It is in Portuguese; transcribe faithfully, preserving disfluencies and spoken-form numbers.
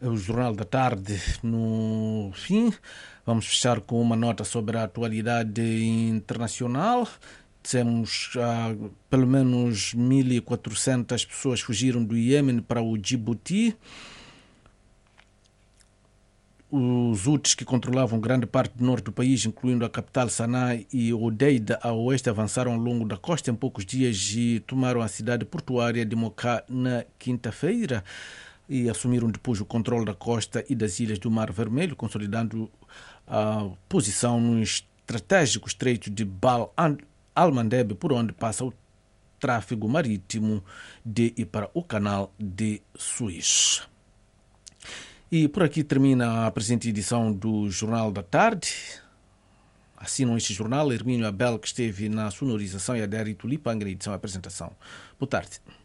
o Jornal da Tarde. No fim, vamos fechar com uma nota sobre a atualidade internacional. Temos ah, pelo menos mil e quatrocentas pessoas fugiram do Iêmen para o Djibouti. Os Houthis, que controlavam grande parte do norte do país, incluindo a capital Sanaa e Hodeida a oeste, avançaram ao longo da costa em poucos dias e tomaram a cidade portuária de Moká na quinta-feira e assumiram depois o controle da costa e das ilhas do Mar Vermelho, consolidando a posição no estratégico estreito de Bab al-Mandeb, por onde passa o tráfego marítimo de e para o canal de Suez. E por aqui termina a presente edição do Jornal da Tarde. Assinam este jornal Hermínio Abel, que esteve na sonorização, e a Adério Tulipanga na edição e apresentação. Boa tarde.